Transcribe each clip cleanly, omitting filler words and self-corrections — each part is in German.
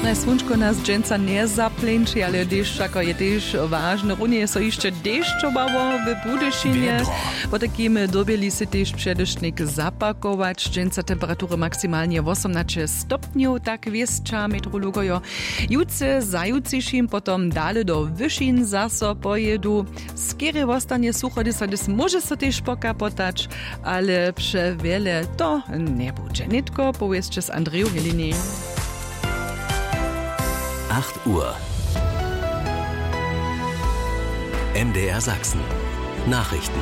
Slunčko nás dženca nezaplenči, ale dešť ako je tiež vážne. Runie sa ešte dešťovalo v Budyšinie. Po takým dobili si tiež předešnik zapakovať. Dženca temperatúra maximálne 18 stopňov, tak viesča meteorologojo. Jutce zajúciším potom dále do Vyšín zaso pojedu. Skiery ostanie sucho, sa môže sa tiež pokapotať, ale pře veľa to nebude. Nitko, poviesť s Andreju Helini. 8 Uhr. MDR Sachsen. Nachrichten.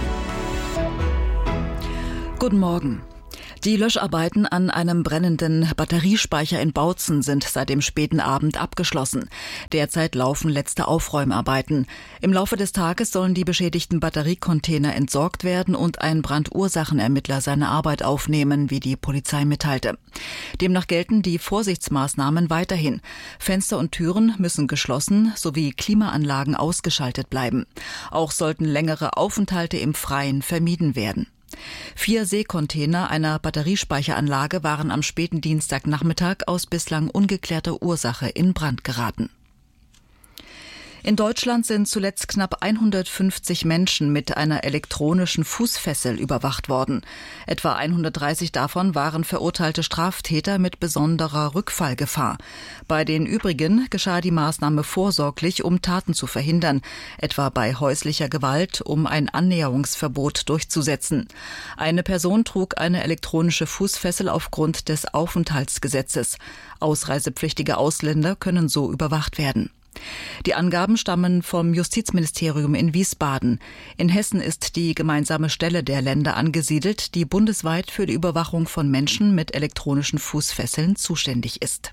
Guten Morgen. Die Löscharbeiten an einem brennenden Batteriespeicher in Bautzen sind seit dem späten Abend abgeschlossen. Derzeit laufen letzte Aufräumarbeiten. Im Laufe des Tages sollen die beschädigten Batteriecontainer entsorgt werden und ein Brandursachenermittler seine Arbeit aufnehmen, wie die Polizei mitteilte. Demnach gelten die Vorsichtsmaßnahmen weiterhin. Fenster und Türen müssen geschlossen sowie Klimaanlagen ausgeschaltet bleiben. Auch sollten längere Aufenthalte im Freien vermieden werden. 4 Seekontainer einer Batteriespeicheranlage waren am späten Dienstagnachmittag aus bislang ungeklärter Ursache in Brand geraten. In Deutschland sind zuletzt knapp 150 Menschen mit einer elektronischen Fußfessel überwacht worden. Etwa 130 davon waren verurteilte Straftäter mit besonderer Rückfallgefahr. Bei den übrigen geschah die Maßnahme vorsorglich, um Taten zu verhindern, etwa bei häuslicher Gewalt, um ein Annäherungsverbot durchzusetzen. Eine Person trug eine elektronische Fußfessel aufgrund des Aufenthaltsgesetzes. Ausreisepflichtige Ausländer können so überwacht werden. Die Angaben stammen vom Justizministerium in Wiesbaden. In Hessen ist die gemeinsame Stelle der Länder angesiedelt, die bundesweit für die Überwachung von Menschen mit elektronischen Fußfesseln zuständig ist.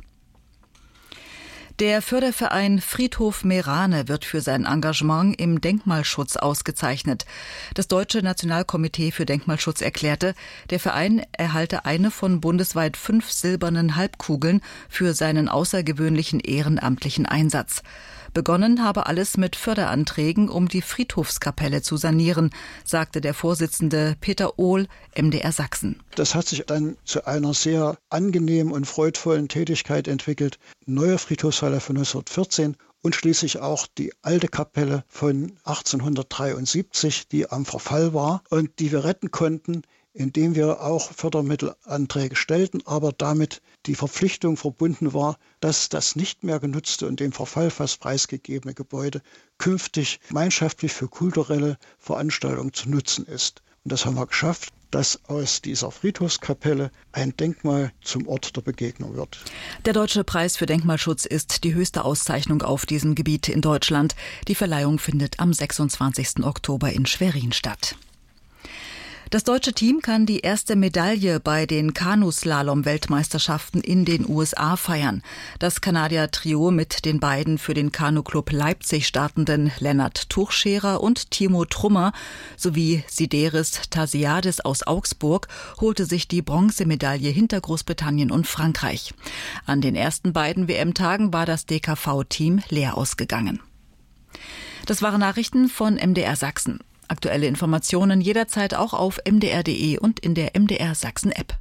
Der Förderverein Friedhof Meerane wird für sein Engagement im Denkmalschutz ausgezeichnet. Das Deutsche Nationalkomitee für Denkmalschutz erklärte, der Verein erhalte eine von bundesweit 5 silbernen Halbkugeln für seinen außergewöhnlichen ehrenamtlichen Einsatz. Begonnen habe alles mit Förderanträgen, um die Friedhofskapelle zu sanieren, sagte der Vorsitzende Peter Ohl, MDR Sachsen. Das hat sich dann zu einer sehr angenehmen und freudvollen Tätigkeit entwickelt. Neue Friedhofshalle von 1914 und schließlich auch die alte Kapelle von 1873, die am Verfall war und die wir retten konnten, indem wir auch Fördermittelanträge stellten, aber damit die Verpflichtung verbunden war, dass das nicht mehr genutzte und dem Verfall fast preisgegebene Gebäude künftig gemeinschaftlich für kulturelle Veranstaltungen zu nutzen ist. Und das haben wir geschafft, dass aus dieser Friedhofskapelle ein Denkmal zum Ort der Begegnung wird. Der Deutsche Preis für Denkmalschutz ist die höchste Auszeichnung auf diesem Gebiet in Deutschland. Die Verleihung findet am 26. Oktober in Schwerin statt. Das deutsche Team kann die erste Medaille bei den Kanuslalom-Weltmeisterschaften in den USA feiern. Das Kanadier-Trio mit den beiden für den Kanuclub Leipzig startenden Lennart Tuchscherer und Timo Trummer sowie Sideris Tasiadis aus Augsburg holte sich die Bronzemedaille hinter Großbritannien und Frankreich. An den ersten beiden WM-Tagen war das DKV-Team leer ausgegangen. Das waren Nachrichten von MDR Sachsen. Aktuelle Informationen jederzeit auch auf mdr.de und in der MDR Sachsen-App.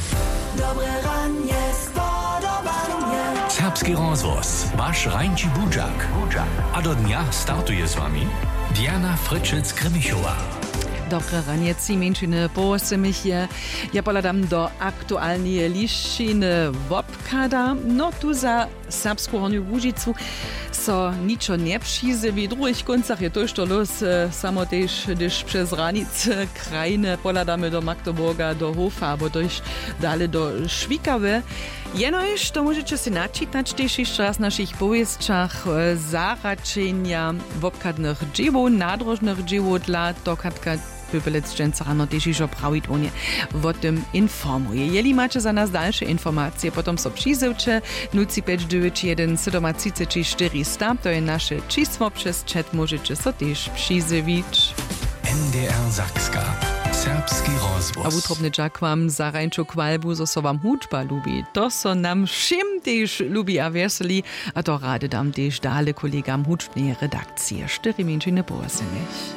Serbski rozvoz, vaš Rajnči Budžak. A do dnia startuje s vami Diana Fryczec-Kremichova. Dobre ranie, cimenčine posemihje. Ja poladam do aktualnie liščine wopkada. No tu za Serbsku Hornju Łužicu so ničo ne přize. V druhých koncach je to što los samo tež, když přes ranice krajine poladame do Magdeburga, do Hofa, abo dož dale do Švikawe. Jenož to môžete si načítať tež ešte raz v našich poviesčach zaračenia wopkadnych dživov, nádrožnych dživov dla tokatka Pöbelec dženca rano tež ižo pravit o tym informuje. Jeli macie za nas dalsze informacje, potom so přizevče 05991 73400, to je naše čísło, przez chat możecie so tež přizević. MDR Sakska. Serbski rozvoz. A utrobny džak vám za Rajnču Kvalbu, so vám hudba lubi. To so nam všim tež lubi a veseli, a to rade dam tež dále kolegám hudbnej redakcie. 4 minčine posených.